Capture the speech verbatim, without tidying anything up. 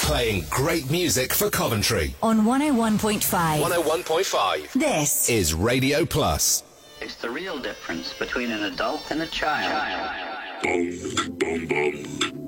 Playing great music for Coventry. On one oh one point five. one oh one point five. This is Radio Plus. It's the real difference between an adult and a child. Boom, boom, boom.